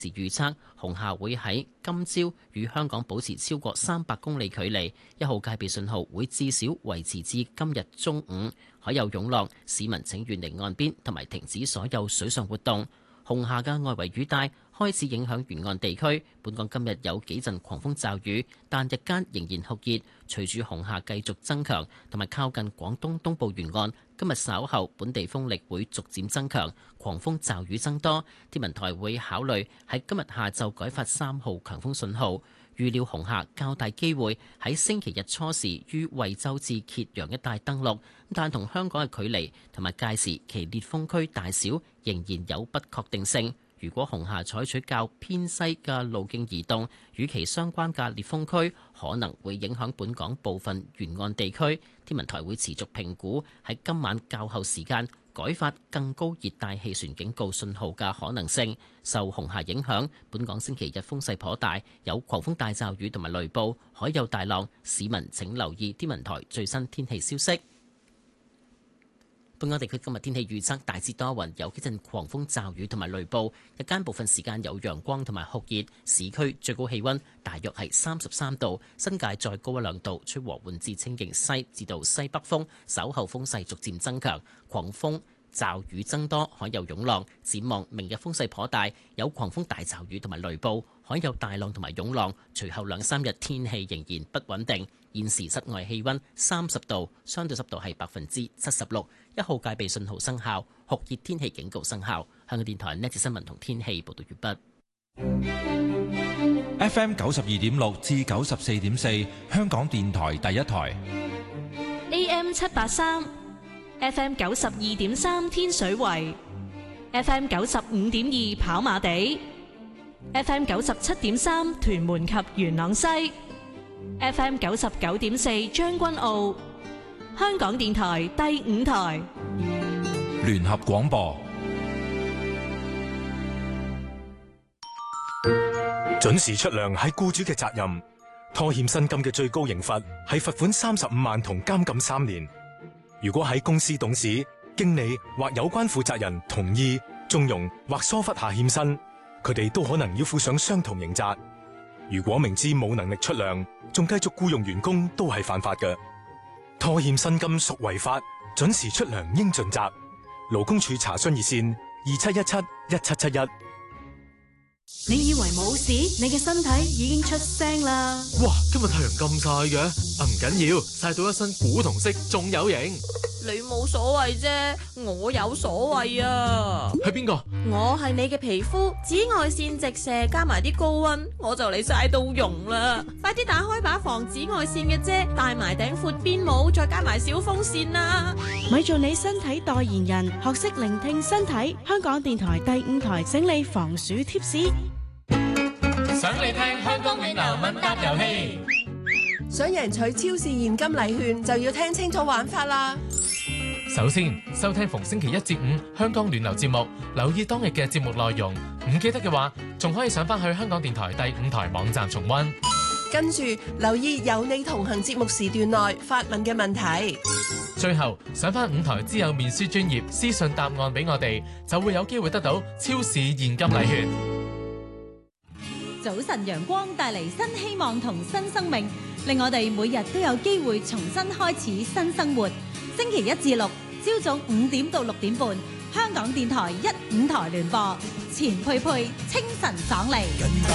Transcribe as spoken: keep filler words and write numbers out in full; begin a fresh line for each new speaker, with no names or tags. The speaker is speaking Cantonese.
時預測紅霞會喺今朝與香港保持超過三百公里距離，一號戒備信號會至少維持至今日中午。海有湧浪，市民請遠離岸邊同埋停止所有水上活動。紅霞嘅外圍雨帶開始影響沿岸地區，本港今日有幾陣狂風驟雨，但日間仍然酷熱。隨住紅霞繼續增強，同埋靠近廣東東部沿岸，今日稍後本地風力會逐漸增強，狂風驟雨增多。天文台會考慮喺今日下晝改發三號強風信號。預料紅霞較大機會喺星期日初時於惠州至揭陽一帶登陸，但同香港嘅距離同埋屆時其烈風區大小仍然有不確定性。如果紅霞採取較偏西嘅路徑移動，與其相關嘅烈風區可能會影響本港部分沿岸地區。天文台會持續評估喺今晚較後時間改發更高熱帶氣旋警告信號嘅可能性。受紅霞影響，本港星期日風勢頗大，有狂風大驟雨同埋雷暴，海有大浪，市民請留意天文台最新天氣消息。本港地區今日天氣預測大致多雲，有幾陣狂風驟雨同埋雷暴，日間部分時間有陽光同埋酷熱，市區最高氣溫大約係三十三度，新界再高一兩度，吹和緩至清勁西至到西北風，稍後風勢逐漸增強，狂風驟雨增多，海有湧浪。展望明日風勢頗大，有狂風大驟雨同埋雷暴，海有大浪同埋湧浪。隨後兩三日天氣仍然不穩定。現時室外氣溫三十度，相對濕度係百分之七十六，一號戒備信號生效，酷熱天氣警告生效。香港電台呢節新聞同天氣報道完
畢。F M 九十二點六至九十四點四，香港電台第一台。
A M 七八三，F M 九十二點三天水圍，F M 九十五點二跑馬地，F M 九十七點三屯門及元朗西。F M 九十九點四將軍澳，香港電台第五台
聯合廣播。
準時出糧係僱主嘅責任，拖欠薪金嘅最高刑罰係罰款三十五萬同監禁三年。如果喺公司董事、經理或有關負責人同意、縱容或疏忽下欠薪，佢哋都可能要負上相同刑責。如果明知冇能力出糧，仲繼續僱用員工，都係犯法嘅。拖欠薪金屬違法，準時出糧應盡責。勞工處查詢熱線二七一七一七七一。
你以為冇事？你嘅身體已經出聲啦！
哇，今日太陽咁曬嘅，啊唔緊要，曬到一身古銅色，仲有型。
你冇所謂啫，我有所謂啊！
係邊個？
我係你嘅皮膚，紫外線直射加埋啲高溫，我就嚟曬到溶啦！快啲打開把防紫外線嘅遮，戴埋頂闊邊帽，再加埋小風扇啦！
咪做你身體代言人，學識聆聽身體。香港電台第五台整理防暑貼士。
想你聽香港暖流問答遊戲，
想贏取超市現金禮券就要聽清楚玩法啦。
首先，收聽逢星期一至五香港暖流節目，留意當日嘅節目內容。唔記得嘅話，仲可以上翻去香港電台第五台網站重溫。
跟住留意有你同行節目時段內發問嘅問題。
最後上翻五台之友面書專頁私信答案俾我哋，就會有機會得到超市現金禮券。
早晨陽光帶嚟新希望同新生命，令我哋每日都有機會重新開始新生活。星期一至六朝早五點到六點半，香港電台一五台聯播，錢佩佩清晨爽利。